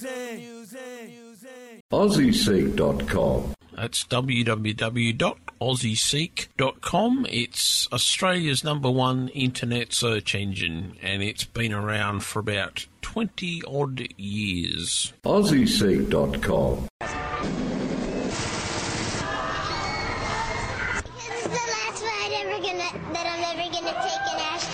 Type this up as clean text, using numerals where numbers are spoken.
AussieSeek.com. That's www.aussieseek.com. It's Australia's #1 internet search engine, and it's been around for about 20 odd years. AussieSeek.com. This is the last ride that I'm ever gonna take in Ashton.